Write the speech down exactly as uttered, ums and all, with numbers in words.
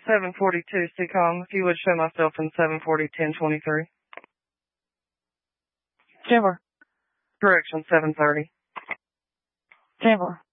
seven forty-two C COM. If you would show myself in seven forty, ten twenty-three. Chandler. Correction, seven thirty. Chandler.